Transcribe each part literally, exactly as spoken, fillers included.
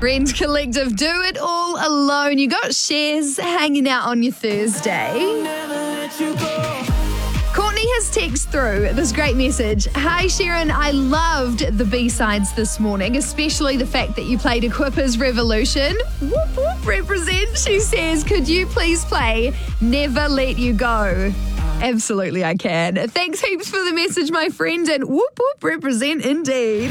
Rend Collective, Do It All Alone. You got Shares hanging out on your Thursday. Courtney has texted through this great message. Hi Sharon, I loved the B-sides this morning, especially the fact that you played Equipa's Revolution. Whoop whoop, represent. She says, could you please play Never Let You Go? Absolutely I can. Thanks heaps for the message, my friend, and whoop whoop, represent indeed.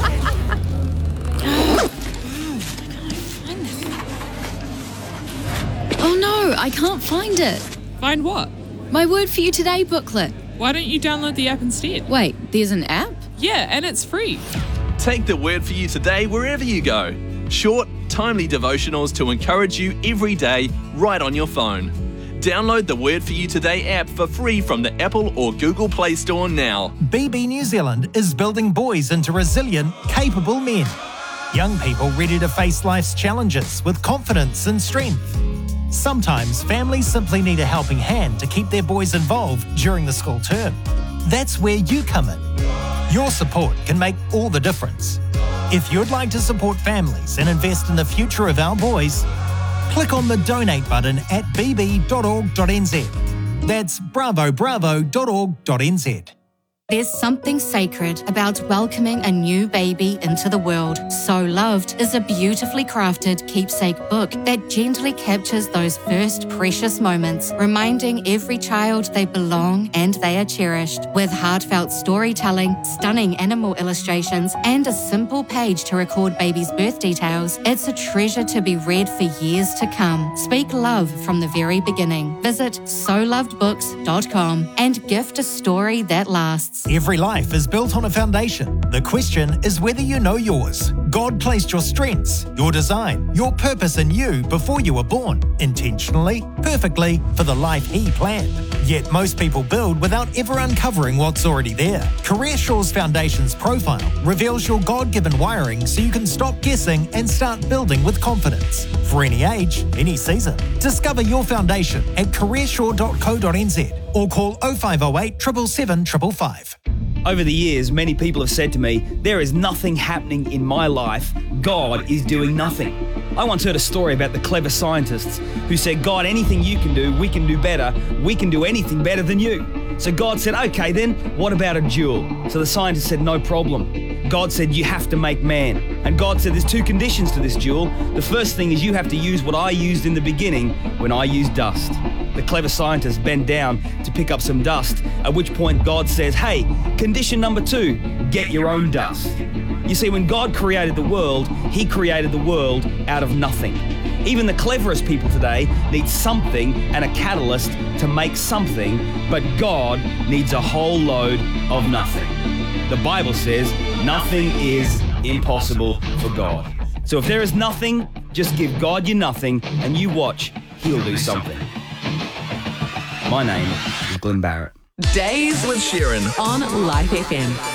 Oh no, I can't find it. Find what? My Word For You Today booklet. Why don't you download the app instead? Wait, there's an app? Yeah, and it's free. Take the Word For You Today wherever you go. Short, timely devotionals to encourage you every day right on your phone. Download the Word For You Today app for free from the Apple or Google Play Store now. B B New Zealand is building boys into resilient, capable men. Young people ready to face life's challenges with confidence and strength. Sometimes families simply need a helping hand to keep their boys involved during the school term. That's where you come in. Your support can make all the difference. If you'd like to support families and invest in the future of our boys, click on the donate button at b b dot org dot n z. That's bravo bravo dot org dot n z. There's something sacred about welcoming a new baby into the world. So Loved is a beautifully crafted keepsake book that gently captures those first precious moments, reminding every child they belong and they are cherished. With heartfelt storytelling, stunning animal illustrations, and a simple page to record baby's birth details, it's a treasure to be read for years to come. Speak love from the very beginning. Visit so loved books dot com and gift a story that lasts. Every life is built on a foundation. The question is whether you know yours. God placed your strengths, your design, your purpose in you before you were born, intentionally, perfectly, for the life He planned. Yet most people build without ever uncovering what's already there. CareerSure's Foundations profile reveals your God-given wiring so you can stop guessing and start building with confidence. For any age, any season. Discover your foundation at career sure dot co dot n z or call oh five oh eight, seven seven seven, five five. Over the years, many people have said to me, there is nothing happening in my life. God is doing nothing. I once heard a story about the clever scientists who said, God, anything you can do, we can do better. We can do anything better than you. So God said, okay then, what about a jewel? So the scientist said, no problem. God said, you have to make man. And God said, there's two conditions to this jewel. The first thing is you have to use what I used in the beginning when I used dust. The clever scientists bend down to pick up some dust, at which point God says, hey, condition number two, get your own dust. You see, when God created the world, He created the world out of nothing. Even the cleverest people today need something and a catalyst to make something, but God needs a whole load of nothing. The Bible says nothing is impossible for God. So if there is nothing, just give God your nothing and you watch, He'll do something. My name is Glenn Barrett. Days with Sharon on Life F M.